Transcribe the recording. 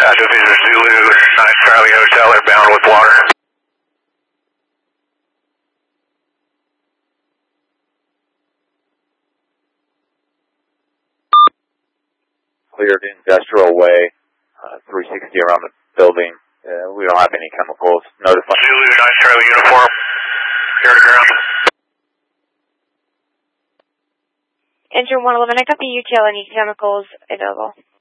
Division Zulu, 9 Charlie Hotel, inbound with water. Cleared Industrial Way, 360 around the building. We don't have any chemicals. Notify. Zulu, 9 Charlie uniform, here to ground. Engine 111, I copy UTL, any chemicals available.